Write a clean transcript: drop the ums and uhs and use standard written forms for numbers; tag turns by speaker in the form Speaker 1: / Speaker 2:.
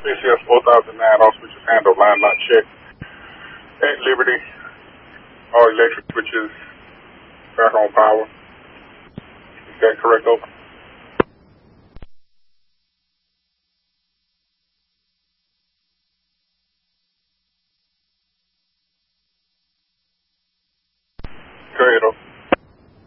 Speaker 1: PCS 4009, all switches handled, line not checked. At Liberty, all electric switches back on power. Is that correct, over? Go ahead, over.